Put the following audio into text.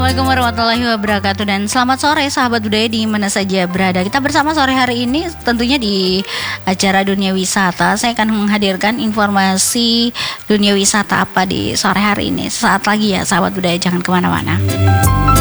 Assalamualaikum warahmatullahi wabarakatuh dan selamat sore sahabat budaya di mana saja berada. Kita bersama sore hari ini tentunya di acara Dunia Wisata. Saya akan menghadirkan informasi dunia wisata apa di sore hari ini. Sesaat lagi ya sahabat budaya, jangan kemana-mana.